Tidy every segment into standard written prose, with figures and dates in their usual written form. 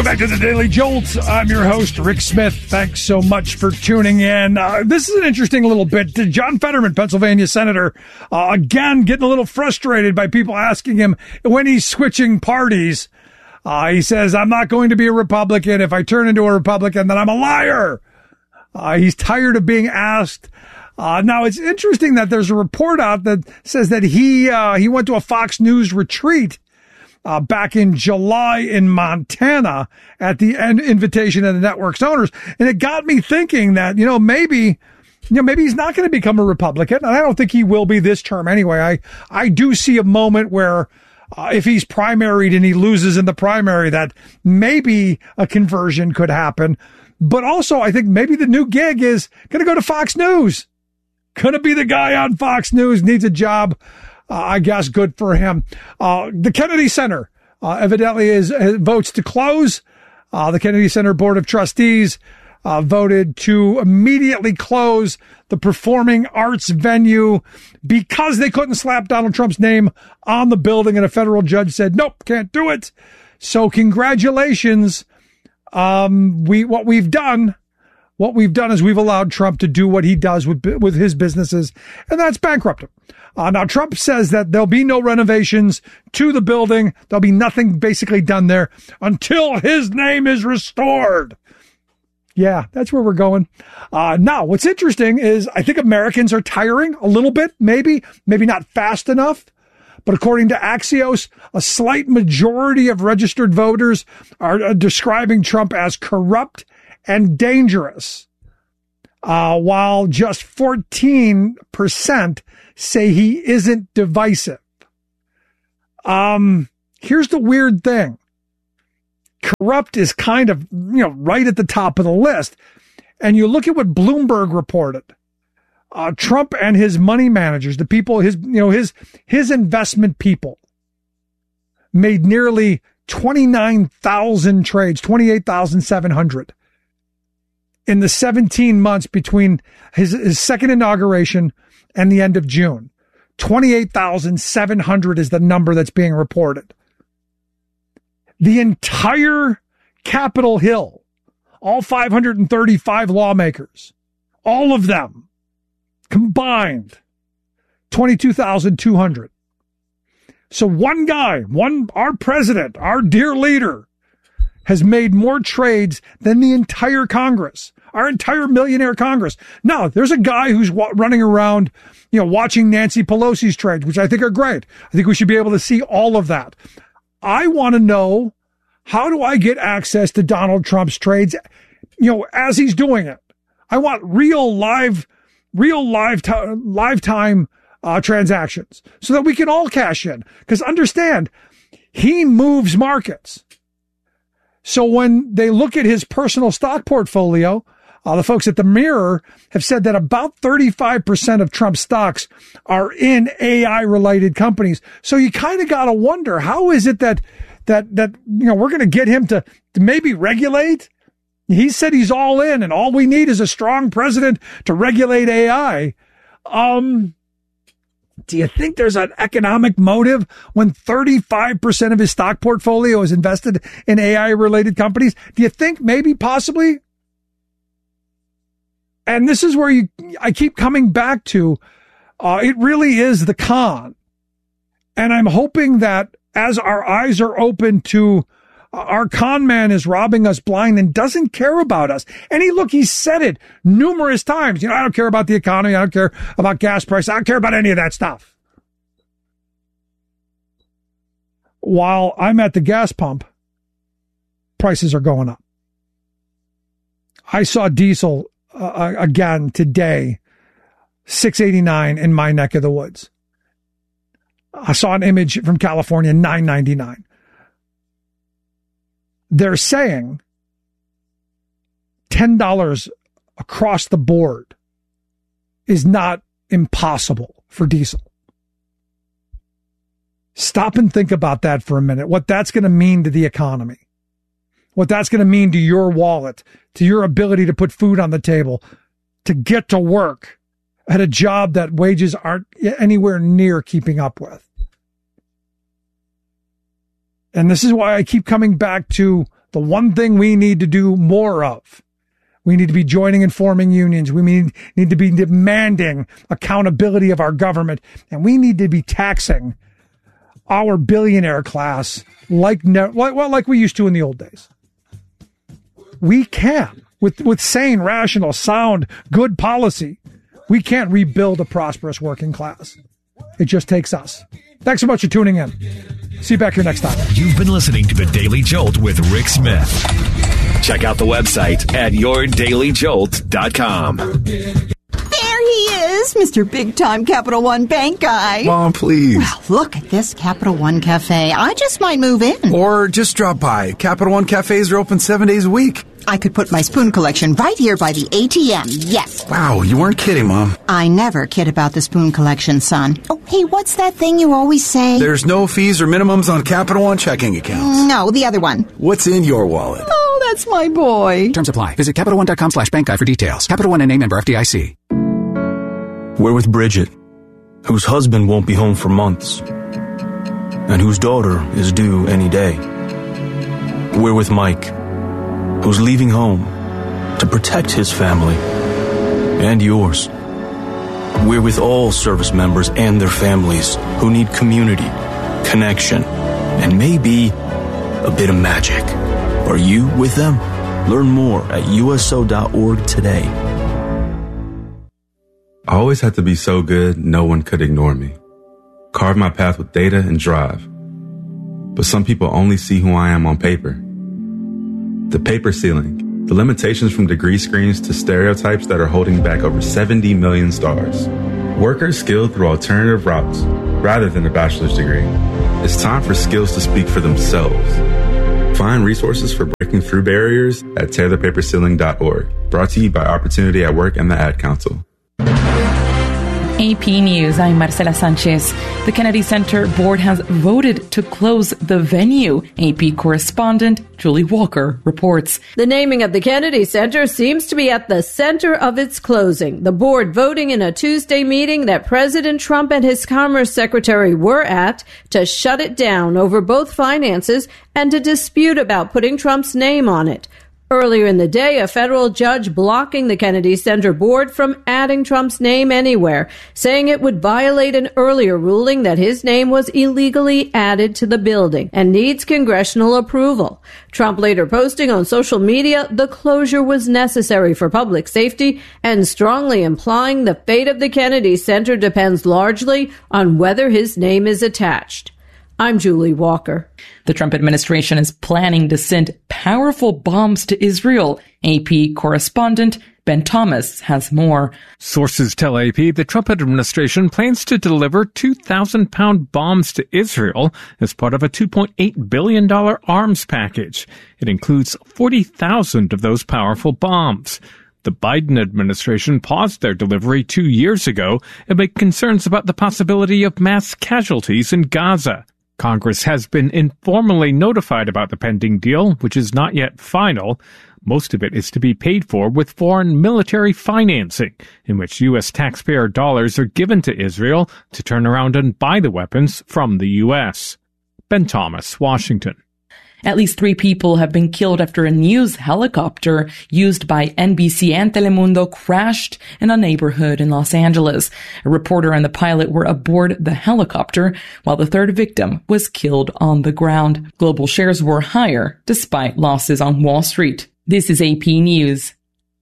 back to the Daily Jolt. I'm your host, Rick Smith. Thanks so much for tuning in. This is an interesting little bit. John Fetterman, Pennsylvania senator, again getting a little frustrated by people asking him when he's switching parties. He says, I'm not going to be a Republican. If I turn into a Republican, then I'm a liar. He's tired of being asked. Now, it's interesting that there's a report out that says that he went to a Fox News retreat back in July in Montana at the invitation of the network's owners. And it got me thinking that, maybe he's not going to become a Republican. And I don't think he will be this term anyway. I do see a moment where if he's primaried and he loses in the primary, that maybe a conversion could happen. But also, I think maybe the new gig is going to go to Fox News. Going to be the guy on Fox News, needs a job. I guess good for him. The Kennedy Center evidently votes to close. The Kennedy Center Board of Trustees voted to immediately close the performing arts venue because they couldn't slap Donald Trump's name on the building, and a federal judge said, nope, can't do it. So congratulations. What we've done is we've allowed Trump to do what he does with his businesses, and that's bankrupt him. Now, Trump says that there'll be no renovations to the building. There'll be nothing basically done there until his name is restored. Yeah, that's where we're going. Now, what's interesting is I think Americans are tiring a little bit, maybe not fast enough. But according to Axios, a slight majority of registered voters are describing Trump as corrupt and dangerous, while just 14% say he isn't divisive. Here's the weird thing. Corrupt is kind of, right at the top of the list. And you look at what Bloomberg reported. Trump and his money managers, the people, his investment people, made nearly 29,000 trades, 28,700 in the 17 months between his second inauguration and the end of June. 28,700 is the number that's being reported. The entire Capitol Hill, all 535 lawmakers, all of them combined, 22,200. So one guy, our president, our dear leader, has made more trades than the entire Congress, our entire millionaire Congress. Now, there's a guy who's running around, watching Nancy Pelosi's trades, which I think are great. I think we should be able to see all of that. I want to know, how do I get access to Donald Trump's trades, as he's doing it? I want real lifetime transactions so that we can all cash in. Because understand, he moves markets. So when they look at his personal stock portfolio, the folks at the Mirror have said that about 35% of Trump's stocks are in AI-related companies. So you kind of got to wonder, how is it that we're going to get him to maybe regulate? He said he's all in, and all we need is a strong president to regulate AI. Do you think there's an economic motive when 35% of his stock portfolio is invested in AI-related companies? Do you think maybe possibly? And this is where I keep coming back to, it really is the con. And I'm hoping that as our eyes are open to our con man is robbing us blind and doesn't care about us. And he said it numerous times. I don't care about the economy. I don't care about gas prices. I don't care about any of that stuff. While I'm at the gas pump, prices are going up. I saw diesel again today, $6.89 in my neck of the woods. I saw an image from California, $9.99. They're saying $10 across the board is not impossible for diesel. Stop and think about that for a minute, what that's going to mean to the economy, what that's going to mean to your wallet, to your ability to put food on the table, to get to work at a job that wages aren't anywhere near keeping up with. And this is why I keep coming back to the one thing we need to do more of. We need to be joining and forming unions. We need to be demanding accountability of our government. And we need to be taxing our billionaire class like we used to in the old days. We can, with sane, rational, sound, good policy, we can't rebuild a prosperous working class. It just takes us. Thanks so much for tuning in. See you back here next time. You've been listening to The Daily Jolt with Rick Smith. Check out the website at yourdailyjolt.com. There he is, Mr. Big-Time Capital One Bank guy. Mom, please. Well, look at this Capital One Cafe. I just might move in. Or just drop by. Capital One Cafes are open 7 days a week. I could put my spoon collection right here by the ATM, yes. Wow, you weren't kidding, Mom. I never kid about the spoon collection, son. Oh, hey, what's that thing you always say? There's no fees or minimums on Capital One checking accounts. No, the other one. What's in your wallet? Oh, that's my boy. Terms apply. Visit CapitalOne.com/bank guide for details. Capital One and a member FDIC. We're with Bridget, whose husband won't be home for months, and whose daughter is due any day. We're with Mike, who's leaving home to protect his family and yours. We're with all service members and their families who need community, connection, and maybe a bit of magic. Are you with them? Learn more at USO.org today. I always had to be so good, no one could ignore me. Carve my path with data and drive. But some people only see who I am on paper. The paper ceiling, the limitations from degree screens to stereotypes that are holding back over 70 million stars. Workers skilled through alternative routes rather than a bachelor's degree. It's time for skills to speak for themselves. Find resources for breaking through barriers at tearthepaperceiling.org. Brought to you by Opportunity at Work and the Ad Council. AP News, I'm Marcela Sanchez. The Kennedy Center Board has voted to close the venue. AP correspondent Julie Walker reports. The naming of the Kennedy Center seems to be at the center of its closing. The board voting in a Tuesday meeting that President Trump and his Commerce Secretary were at to shut it down over both finances and a dispute about putting Trump's name on it. Earlier in the day, a federal judge blocking the Kennedy Center Board from adding Trump's name anywhere, saying it would violate an earlier ruling that his name was illegally added to the building and needs congressional approval. Trump later posting on social media the closure was necessary for public safety and strongly implying the fate of the Kennedy Center depends largely on whether his name is attached. I'm Julie Walker. The Trump administration is planning to send powerful bombs to Israel. AP correspondent Ben Thomas has more. Sources tell AP the Trump administration plans to deliver 2,000-pound bombs to Israel as part of a $2.8 billion arms package. It includes 40,000 of those powerful bombs. The Biden administration paused their delivery 2 years ago amid concerns about the possibility of mass casualties in Gaza. Congress has been informally notified about the pending deal, which is not yet final. Most of it is to be paid for with foreign military financing, in which U.S. taxpayer dollars are given to Israel to turn around and buy the weapons from the U.S. Ben Thomas, Washington. At least 3 people have been killed after a news helicopter used by NBC and Telemundo crashed in a neighborhood in Los Angeles. A reporter and the pilot were aboard the helicopter, while the third victim was killed on the ground. Global shares were higher despite losses on Wall Street. This is AP News.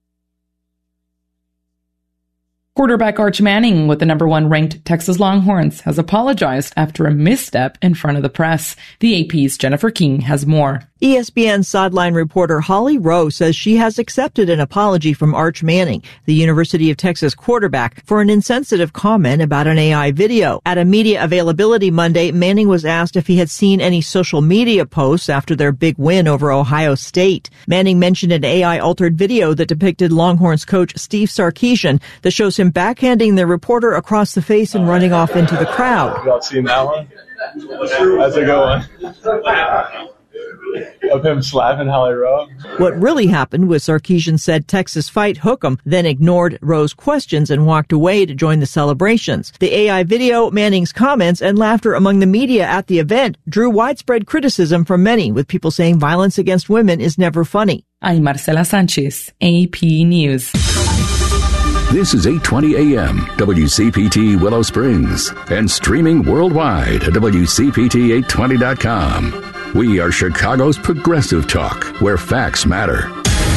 Quarterback Arch Manning with the number 1 ranked Texas Longhorns has apologized after a misstep in front of the press. The AP's Jennifer King has more. ESPN sideline reporter Holly Rowe says she has accepted an apology from Arch Manning, the University of Texas quarterback, for an insensitive comment about an AI video. At a media availability Monday, Manning was asked if he had seen any social media posts after their big win over Ohio State. Manning mentioned an AI-altered video that depicted Longhorns coach Steve Sarkisian that shows him backhanding the reporter across the face and running off into the crowd. Y'all seen that one? How's it going? of him slapping Holly Rowe. What really happened was Sarkeesian said Texas Fight hook 'em, then ignored Rowe's questions and walked away to join the celebrations. The AI video, Manning's comments, and laughter among the media at the event drew widespread criticism from many, with people saying violence against women is never funny. I'm Marcela Sanchez, AP News. This is 8:20 a.m. WCPT Willow Springs and streaming worldwide at WCPT820.com. We are Chicago's progressive talk, where facts matter.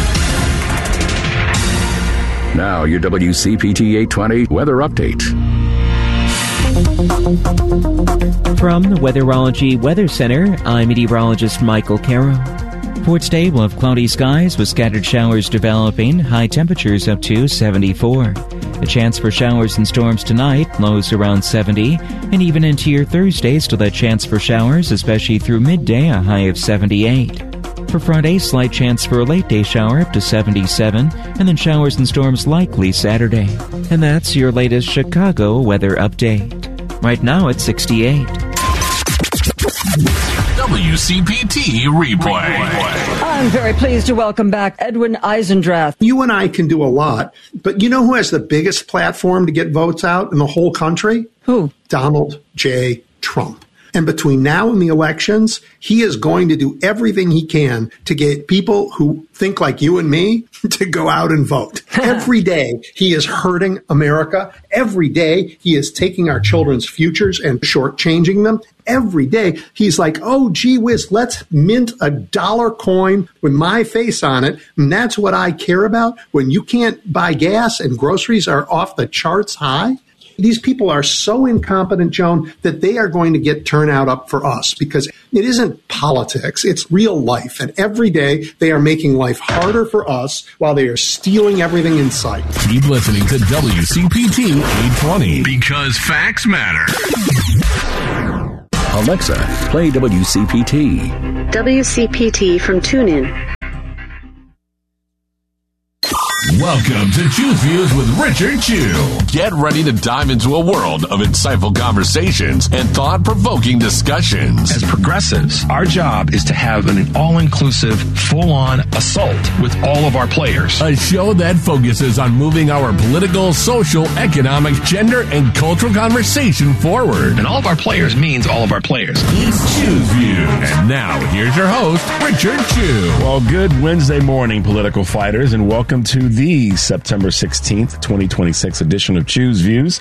Now your WCPT 820 weather update. From the Weatherology Weather Center, I'm meteorologist Michael Carroll. For today, we'll have cloudy skies with scattered showers developing, high temperatures up to 74. A chance for showers and storms tonight, lows around 70, and even into your Thursday, still a chance for showers, especially through midday, a high of 78. For Friday, slight chance for a late day shower up to 77, and then showers and storms likely Saturday. And that's your latest Chicago weather update. Right now it's 68. WCPT replay. I'm very pleased to welcome back Edwin Eisendrath. You and I can do a lot, but you know who has the biggest platform to get votes out in the whole country? Who? Donald J. Trump. And between now and the elections, he is going to do everything he can to get people who think like you and me to go out and vote. Every day, he is hurting America. Every day, he is taking our children's futures and shortchanging them. Every day, he's like, oh, gee whiz, let's mint a dollar coin with my face on it. And that's what I care about. When you can't buy gas and groceries are off the charts high. These people are so incompetent, Joan, that they are going to get turnout up for us because it isn't politics. It's real life. And every day they are making life harder for us while they are stealing everything in sight. Keep listening to WCPT 820 because facts matter. Alexa, play WCPT. WCPT from TuneIn. Welcome to Choose Views with Richard Chew. Get ready to dive into a world of insightful conversations and thought-provoking discussions. As progressives, our job is to have an all-inclusive, full-on assault with all of our players. A show that focuses on moving our political, social, economic, gender, and cultural conversation forward. And all of our players means all of our players. It's Choose Views. And now, here's your host, Richard Chew. Well, good Wednesday morning, political fighters, and welcome to the September 16th, 2026 edition of Choose Views,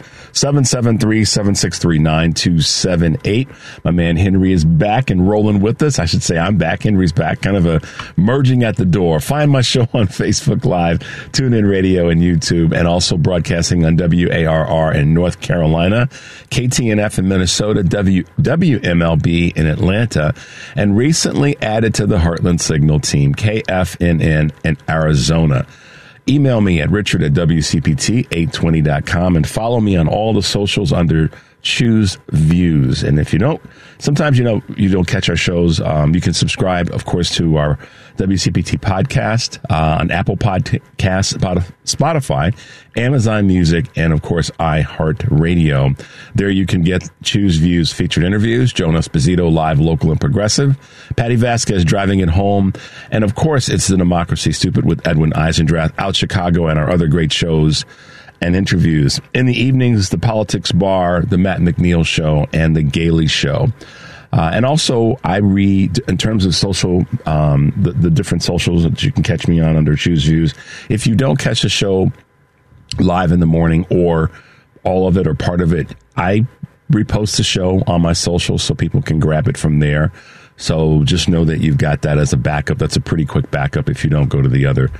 773-763-9278. My man Henry is back and rolling with us. I should say I'm back. Henry's back, kind of a merging at the door. Find my show on Facebook Live, TuneIn Radio, and YouTube, and also broadcasting on WARR in North Carolina, KTNF in Minnesota, WMLB in Atlanta, and recently added to the Heartland Signal team, KFNN in Arizona. Email me at richard@WCPT820.com and follow me on all the socials under Choose Views. And if you don't, sometimes you don't catch our shows, you can subscribe, of course, to our WCPT podcast on Apple Podcasts, Spotify, Amazon Music, and, of course, iHeartRadio. There you can get Choose Views featured interviews, Joan Esposito, live, local, and progressive, Patty Vasquez, Driving It Home, and, of course, It's the Democracy Stupid with Edwin Eisendrath, Out Chicago, and our other great shows and interviews. In the evenings, The Politics Bar, The Matt McNeil Show, and The Gailey Show. And also, I read, in terms of social, the different socials that you can catch me on under Choose Views. If you don't catch the show live in the morning or all of it or part of it, I repost the show on my socials so people can grab it from there. So just know that you've got that as a backup. That's a pretty quick backup if you don't go to the other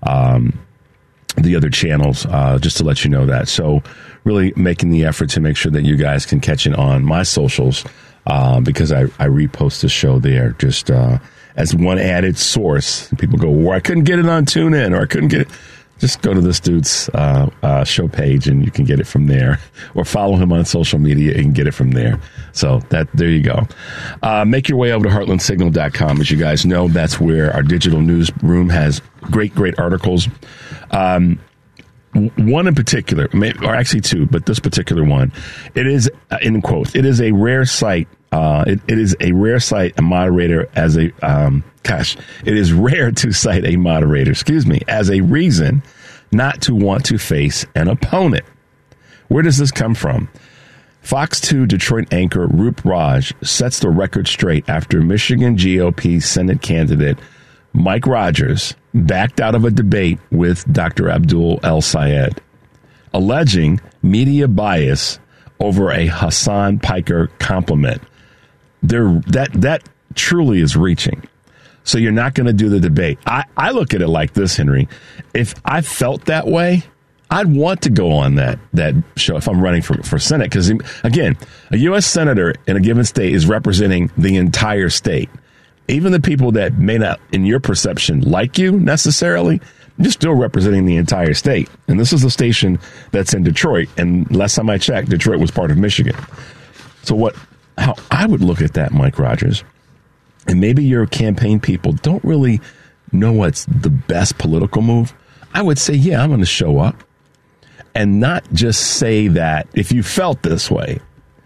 channels, just to let you know that. So really making the effort to make sure that you guys can catch it on my socials, because I repost the show there just as one added source. People go, well, I couldn't get it on TuneIn, or I couldn't get it. Just go to this dude's show page and you can get it from there, or follow him on social media and get it from there. So there you go. Make your way over to heartlandsignal.com. As you guys know, that's where our digital newsroom has great articles. One in particular, or actually two, but this particular one, it is, in quotes, it is a rare sight It is a rare sight a moderator as a it is rare to cite a moderator, as a reason not to want to face an opponent. Where does this come from? Fox 2 Detroit anchor Roop Raj sets the record straight after Michigan GOP Senate candidate Mike Rogers backed out of a debate with Dr. Abdul El-Sayed, alleging media bias over a Hassan Piker compliment. That truly is reaching. So you're not going to do the debate. I look at it like this, Henry. If I felt that way, I'd want to go on that show if I'm running for Senate. Because, again, a U.S. senator in a given state is representing the entire state. Even the people that may not, in your perception, like you necessarily, you're still representing the entire state. And this is a station that's in Detroit. And last time I checked, Detroit was part of Michigan. So how I would look at that, Mike Rogers, and maybe your campaign people don't really know what's the best political move. I would say, yeah, I'm going to show up and not just say that if you felt this way.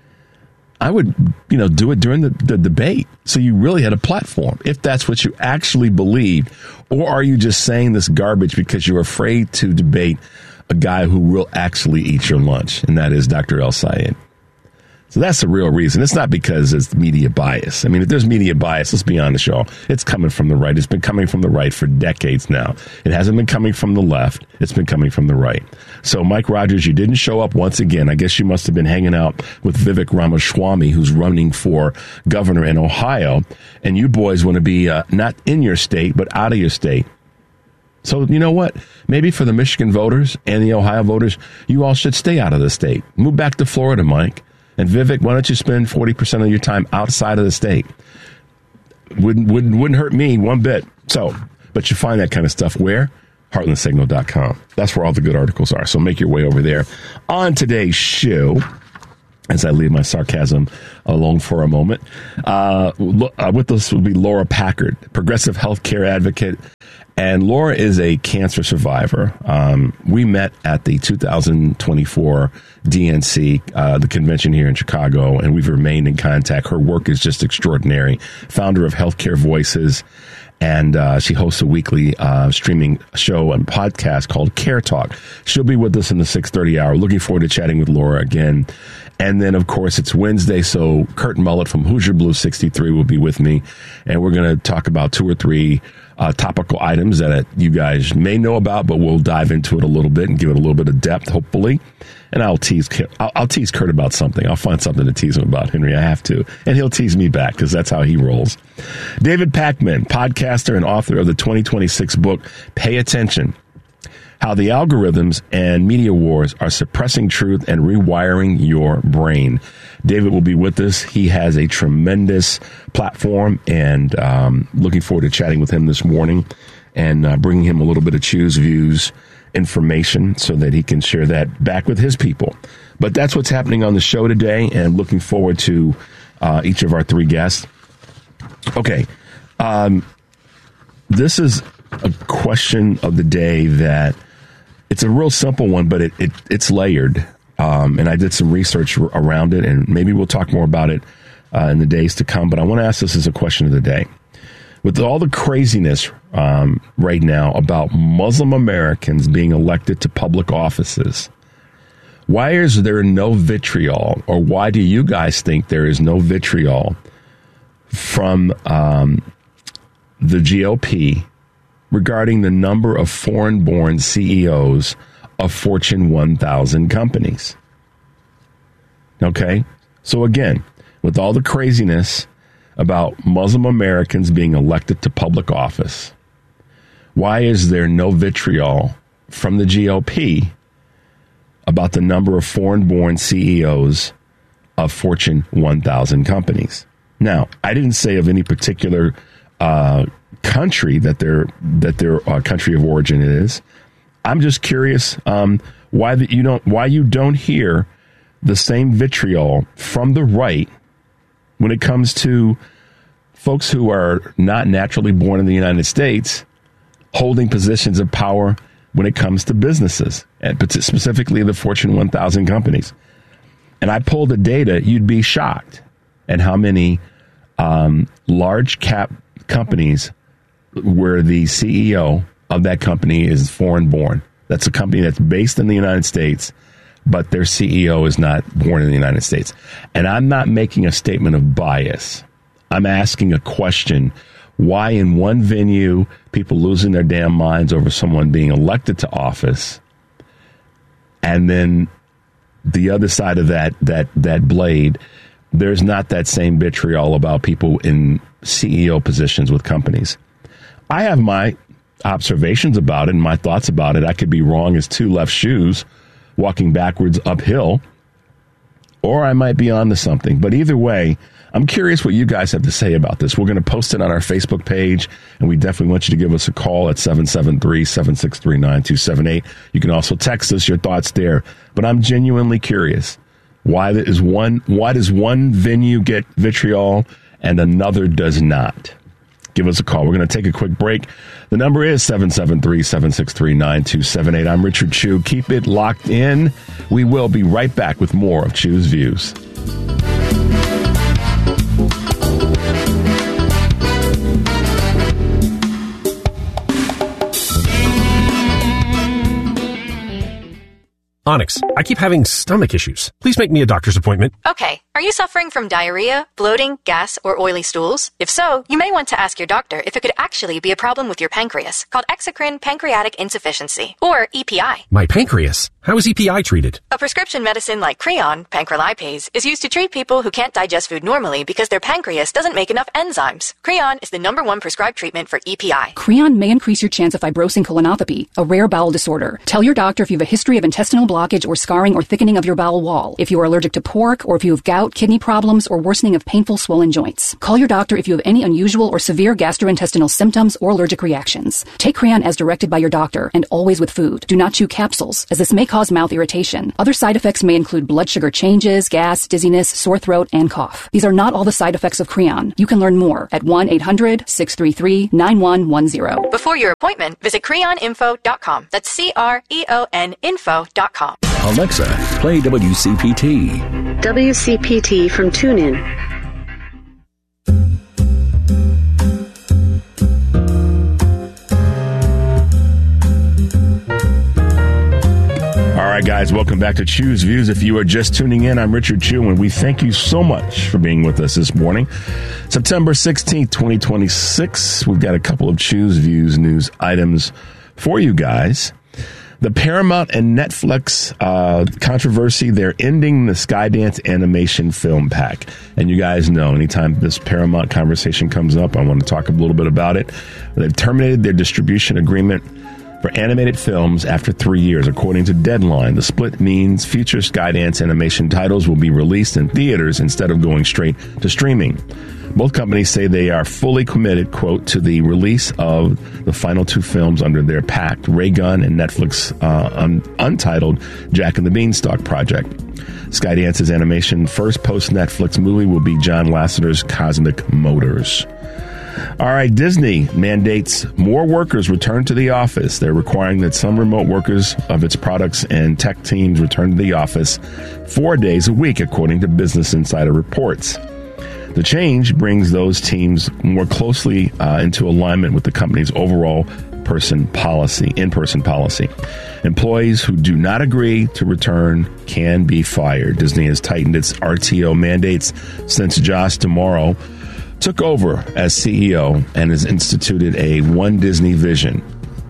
I would, do it during the debate. So you really had a platform, if that's what you actually believe. Or are you just saying this garbage because you're afraid to debate a guy who will actually eat your lunch, and that is Dr. El-Sayed? So that's the real reason. It's not because it's media bias. I mean, if there's media bias, let's be honest, y'all, it's coming from the right. It's been coming from the right for decades now. It hasn't been coming from the left. It's been coming from the right. So, Mike Rogers, you didn't show up once again. I guess you must have been hanging out with Vivek Ramaswamy, who's running for governor in Ohio. And you boys want to be not in your state, but out of your state. So, you know what? Maybe for the Michigan voters and the Ohio voters, you all should stay out of the state. Move back to Florida, Mike. And Vivek, why don't you spend 40% of your time outside of the state? Wouldn't hurt me one bit. So, but you find that kind of stuff where? HeartlandSignal.com. That's where all the good articles are. So make your way over there. On today's show, as I leave my sarcasm alone for a moment, with us will be Laura Packard, progressive healthcare advocate. And Laura is a cancer survivor. We met at the 2024 DNC, the convention here in Chicago, and we've remained in contact. Her work is just extraordinary. Founder of Healthcare Voices, and she hosts a weekly streaming show and podcast called Care Talk. She'll be with us in the 6:30 hour. Looking forward to chatting with Laura again. And then, of course, it's Wednesday, so Kurt Mullett from Hoosier Blue 63 will be with me, and we're going to talk about 2 or 3 topical items that you guys may know about, but we'll dive into it a little bit and give it a little bit of depth, hopefully. And I'll tease Kurt about something. I'll find something to tease him about, Henry. I have to. And he'll tease me back because that's how he rolls. David Pakman, podcaster and author of the 2026 book, Pay Attention: How the Algorithms and Media Wars Are Suppressing Truth and Rewiring Your Brain. David will be with us. He has a tremendous platform, and looking forward to chatting with him this morning and bringing him a little bit of Choose Views information so that he can share that back with his people. But that's what's happening on the show today, and looking forward to each of our 3 guests. Okay. This is a question of the day that it's a real simple one, but it's layered. And I did some research around it, and maybe we'll talk more about it in the days to come. But I want to ask this as a question of the day. With all the craziness right now about Muslim Americans being elected to public offices, why is there no vitriol, or why do you guys think there is no vitriol from the GOP regarding the number of foreign-born CEOs of Fortune 1000 companies? Okay? So again, with all the craziness about Muslim Americans being elected to public office, why is there no vitriol from the GOP about the number of foreign-born CEOs of Fortune 1000 companies? Now, I didn't say of any particular country that their country of origin is. I'm just curious why you don't hear the same vitriol from the right when it comes to folks who are not naturally born in the United States holding positions of power when it comes to businesses, and specifically the Fortune 1000 companies. And I pulled the data, you'd be shocked. and how many large cap companies where the CEO of that company is foreign born. That's a company that's based in the United States, but their CEO is not born in the United States. And I'm not making a statement of bias. I'm asking a question. Why in one venue, people losing their damn minds over someone being elected to office, and then the other side of that blade, there's not that same vitriol about people in CEO positions with companies. I have my observations about it and my thoughts about it. I could be wrong as two left shoes walking backwards uphill, or I might be onto something. But either way, I'm curious what you guys have to say about this. We're going to post it on our Facebook page, and we definitely want you to give us a call at 773-763-9278. You can also text us your thoughts there. But I'm genuinely curious. Why does one venue get vitriol and another does not? Give us a call. We're going to take a quick break. The number is 773-763-9278. I'm Richard Chew. Keep it locked in. We will be right back with more of Chew's Views. Onyx, I keep having stomach issues. Please make me a doctor's appointment. Okay. Are you suffering from diarrhea, bloating, gas, or oily stools? If so, you may want to ask your doctor if it could actually be a problem with your pancreas, called exocrine pancreatic insufficiency, or EPI. My pancreas? How is EPI treated? A prescription medicine like Creon, pancrelipase, is used to treat people who can't digest food normally because their pancreas doesn't make enough enzymes. Creon is the #1 prescribed treatment for EPI. Creon may increase your chance of fibrosing colonopathy, a rare bowel disorder. Tell your doctor if you have a history of intestinal blockage or scarring or thickening of your bowel wall, if you are allergic to pork, or if you have gout, kidney problems, or worsening of painful swollen joints. Call your doctor if you have any unusual or severe gastrointestinal symptoms or allergic reactions. Take Creon as directed by your doctor, and always with food. Do not chew capsules, as this may cause mouth irritation. Other side effects may include blood sugar changes, gas, dizziness, sore throat, and cough. These are not all the side effects of Creon. You can learn more at 1-800-633-9110. Before your appointment, visit creoninfo.com. That's CREON info.com. Alexa, play WCPT. WCPT from TuneIn. All right, guys, welcome back to Chew's Views. If you are just tuning in, I'm Richard Chew, and we thank you so much for being with us this morning. September 16th, 2026. We've got a couple of Chew's Views news items for you guys. The Paramount and Netflix controversy, they're ending the Skydance animation film pack. And you guys know, anytime this Paramount conversation comes up, I want to talk a little bit about it. They've terminated their distribution agreement for animated films after 3 years, according to Deadline. The split means future Skydance animation titles will be released in theaters instead of going straight to streaming. Both companies say they are fully committed, quote, to the release of the final two films under their pact, Ray Gun and Netflix untitled Jack and the Beanstalk project. Skydance's animation first post-Netflix movie will be John Lasseter's Cosmic Motors. All right, Disney mandates more workers return to the office. They're requiring that some remote workers of its products and tech teams return to the office 4 days a week, according to Business Insider reports. The change brings those teams more closely into alignment with the company's overall in-person policy. Employees who do not agree to return can be fired. Disney has tightened its RTO mandates since Josh D'Amaro took over as CEO and has instituted a One Disney vision.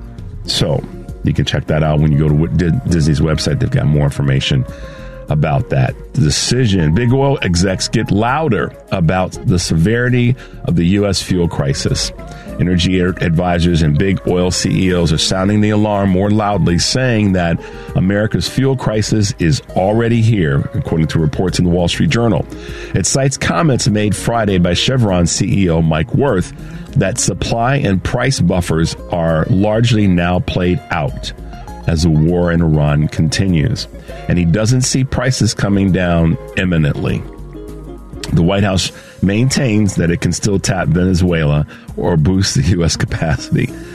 So you can check that out when you go to Disney's website. They've got more information about that decision. Big oil execs get louder about the severity of the U.S. fuel crisis. Energy advisors and big oil CEOs are sounding the alarm more loudly, saying that America's fuel crisis is already here, according to reports in the Wall Street Journal. It cites comments made Friday by Chevron CEO Mike Wirth that supply and price buffers are largely now played out as the war in Iran continues, and he doesn't see prices coming down imminently. The White House maintains that it can still tap Venezuela or boost the U.S. capacity.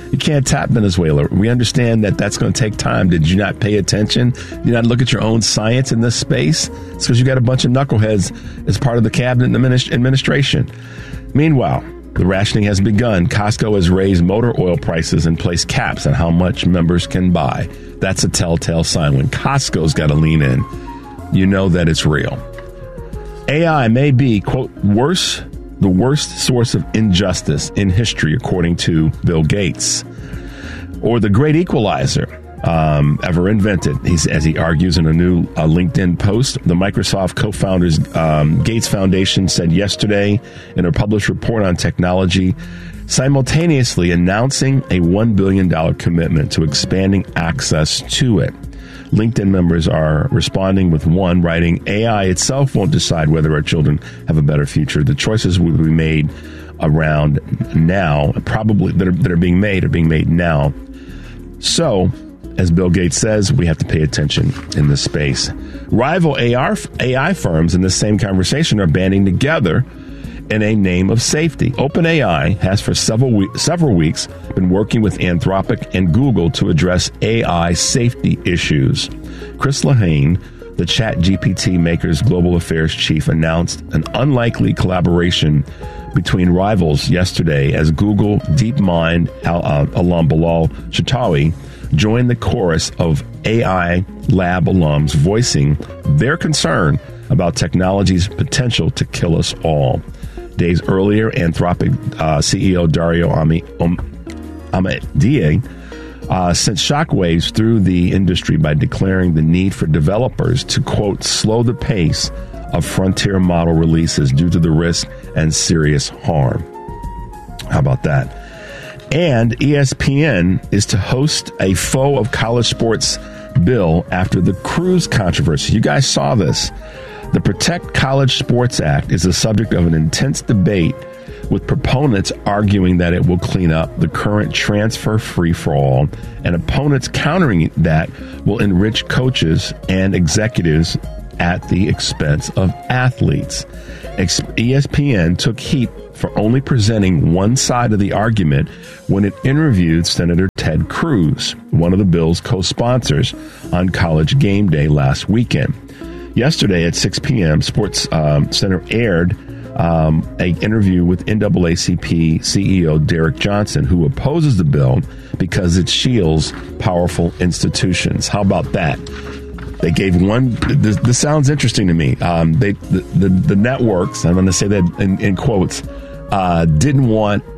You can't tap Venezuela. We understand that that's going to take time. Did you not pay attention? Did you not look at your own science in this space? It's because you got a bunch of knuckleheads as part of the cabinet administration. Meanwhile, the rationing has begun. Costco has raised motor oil prices and placed caps on how much members can buy. That's a telltale sign. When Costco's got to lean in, you know that it's real. AI may be, quote, the worst source of injustice in history, according to Bill Gates, or the great equalizer ever invented. As he argues in a new LinkedIn post, the Microsoft co-founders Gates Foundation said yesterday in a published report on technology, simultaneously announcing a $1 billion commitment to expanding access to it. LinkedIn members are responding with one writing, AI itself won't decide whether our children have a better future. The choices will be made around now, probably that are being made now. So, as Bill Gates says, we have to pay attention in this space. Rival AI firms in this same conversation are banding together in a name of safety. OpenAI has for several weeks been working with Anthropic and Google to address AI safety issues. Chris Lahane, the ChatGPT maker's global affairs chief, announced an unlikely collaboration between rivals yesterday as Google DeepMind alum Bilal Shatawi joined the chorus of AI lab alums voicing their concern about technology's potential to kill us all. Days earlier, Anthropic CEO Dario Amodei sent shockwaves through the industry by declaring the need for developers to, quote, slow the pace of frontier model releases due to the risk and serious harm. How about that? And ESPN is to host a foe of college sports bill after the Cruz controversy. You guys saw this. The Protect College Sports Act is the subject of an intense debate, with proponents arguing that it will clean up the current transfer free-for-all, and opponents countering that will enrich coaches and executives at the expense of athletes. ESPN took heat for only presenting one side of the argument when it interviewed Senator Ted Cruz, one of the bill's co-sponsors, on College Game Day last weekend. Yesterday at 6 p.m., Sports Center aired an interview with NAACP CEO Derek Johnson, who opposes the bill because it shields powerful institutions. How about that? They gave one. This sounds interesting to me. The networks, I'm going to say that in quotes, didn't want